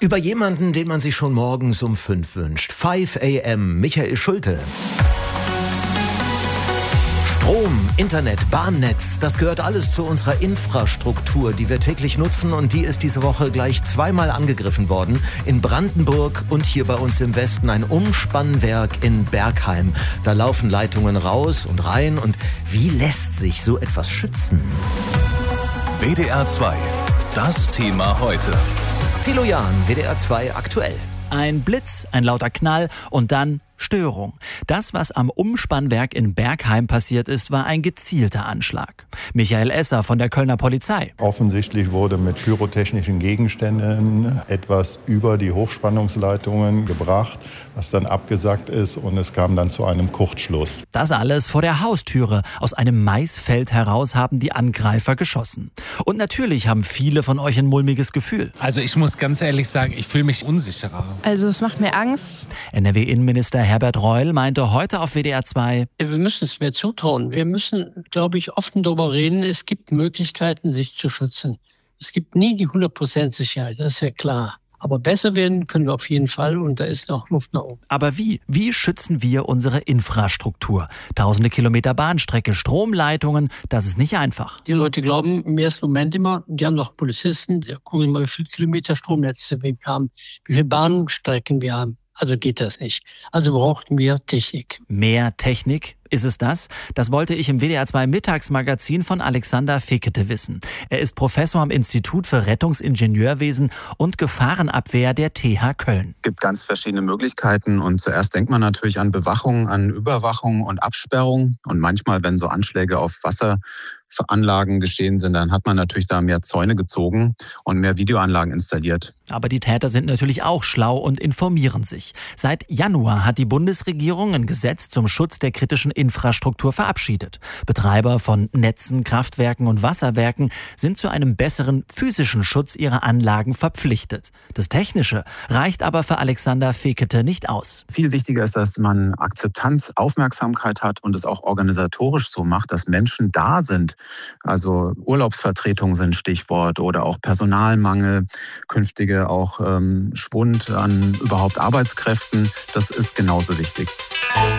Über jemanden, den man sich schon morgens um 5 wünscht. 5 a.m. Michael Schulte. Strom, Internet, Bahnnetz, das gehört alles zu unserer Infrastruktur, die wir täglich nutzen, und die ist diese Woche gleich zweimal angegriffen worden. In Brandenburg und hier bei uns im Westen ein Umspannwerk in Bergheim. Da laufen Leitungen raus und rein, und wie lässt sich so etwas schützen? WDR 2, das Thema heute. Thilo Jahn, WDR 2 aktuell. Ein Blitz, ein lauter Knall und dann Störung. Das, was am Umspannwerk in Bergheim passiert ist, war ein gezielter Anschlag. Michael Esser von der Kölner Polizei. Offensichtlich wurde mit pyrotechnischen Gegenständen etwas über die Hochspannungsleitungen gebracht, was dann abgesackt ist, und es kam dann zu einem Kurzschluss. Das alles vor der Haustüre. Aus einem Maisfeld heraus haben die Angreifer geschossen. Und natürlich haben viele von euch ein mulmiges Gefühl. Also ich muss ganz ehrlich sagen, ich fühle mich unsicherer. Also es macht mir Angst. NRW-Innenminister Herbert Reul meinte heute auf WDR 2: Wir müssen es mehr zutrauen. Wir müssen, glaube ich, offen darüber reden. Es gibt Möglichkeiten, sich zu schützen. Es gibt nie die 100% Sicherheit, das ist ja klar. Aber besser werden können wir auf jeden Fall, und da ist noch Luft nach oben. Aber wie? Wie schützen wir unsere Infrastruktur? Tausende Kilometer Bahnstrecke, Stromleitungen, das ist nicht einfach. Die Leute glauben im ersten Moment immer, die haben noch Polizisten, die gucken mal, wie viele Kilometer Stromnetze wir haben, wie viele Bahnstrecken wir haben. Also geht das nicht. Also brauchten wir Technik. Mehr Technik? Ist es das? Das wollte ich im WDR 2 Mittagsmagazin von Alexander Fekete wissen. Er ist Professor am Institut für Rettungsingenieurwesen und Gefahrenabwehr der TH Köln. Es gibt ganz verschiedene Möglichkeiten, und zuerst denkt man natürlich an Bewachung, an Überwachung und Absperrung. Und manchmal, wenn so Anschläge auf Wasseranlagen geschehen sind, dann hat man natürlich da mehr Zäune gezogen und mehr Videoanlagen installiert. Aber die Täter sind natürlich auch schlau und informieren sich. Seit Januar hat die Bundesregierung ein Gesetz zum Schutz der kritischen Infrastruktur verabschiedet. Betreiber von Netzen, Kraftwerken und Wasserwerken sind zu einem besseren physischen Schutz ihrer Anlagen verpflichtet. Das Technische reicht aber für Alexander Fekete nicht aus. Viel wichtiger ist, dass man Akzeptanz, Aufmerksamkeit hat und es auch organisatorisch so macht, dass Menschen da sind. Also Urlaubsvertretungen sind Stichwort, oder auch Personalmangel, künftige auch Schwund an überhaupt Arbeitskräften. Das ist genauso wichtig.